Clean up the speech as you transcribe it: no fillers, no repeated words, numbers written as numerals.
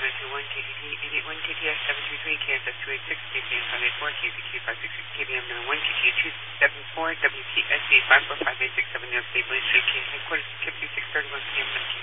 721 KTS 733 KSS 286 KPN 584 KZQ 566 KBM 91 KQ 274 WTSC 54586 New York State Police Street King Headquarters Kip 631 PM